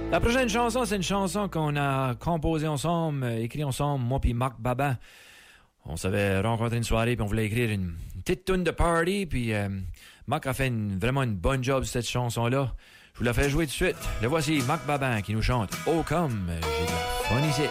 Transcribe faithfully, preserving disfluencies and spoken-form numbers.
La prochaine chanson, c'est une chanson qu'on a composée ensemble, écrite ensemble, moi puis Marc Babin. On s'avait rencontré une soirée puis on voulait écrire une, une petite tune de party puis euh, Marc a fait une, vraiment une bonne job sur cette chanson-là. Je vous la fais jouer tout de suite. Le voici, Marc Babin qui nous chante « Oh comme j'ai de la fun ici ».